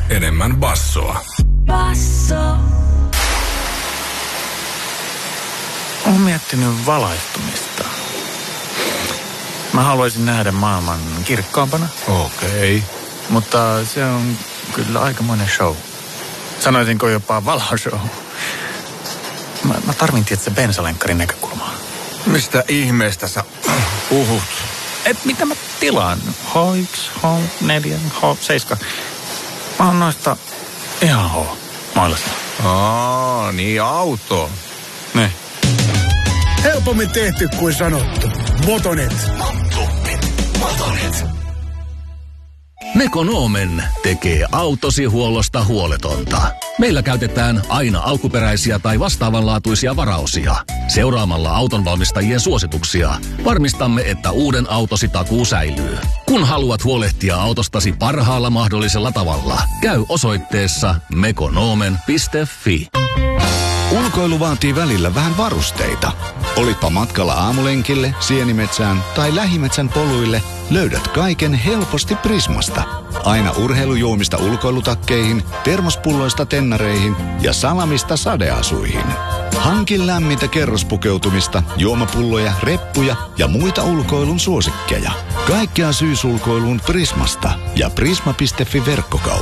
enemmän bassoa. Basso. Olen miettinyt valaistumista. Mä haluaisin nähdä maailman kirkkaampana. Okei. Mutta se on kyllä aikamoinen show. Sanoisinko jopa valoshow. Mä tarvin tietysti bensalenkkarin näkökulmaa. Mistä ihmeestä sä puhut? Et mitä mä tilaan? H1, H4, H7. Mä oon noista ihan H-mailassa. Niin auto. Ne. Helpommin tehty kuin sanottu. Motonet. Mekonomen tekee autosi huollosta huoletonta. Meillä käytetään aina alkuperäisiä tai vastaavanlaatuisia varaosia. Seuraamalla autonvalmistajien suosituksia varmistamme, että uuden autosi takuu säilyy. Kun haluat huolehtia autostasi parhaalla mahdollisella tavalla, käy osoitteessa mekonomen.fi. Ulkoilu vaatii välillä vähän varusteita. Olitpa matkalla aamulenkille, sienimetsään tai lähimetsän poluille, löydät kaiken helposti Prismasta. Aina urheilujuomista ulkoilutakkeihin, termospulloista tennareihin ja salamista sadeasuihin. Hankin lämmintä kerrospukeutumista, juomapulloja, reppuja ja muita ulkoilun suosikkeja. Kaikkea syysulkoiluun Prismasta ja prisma.fi verkkokauppa.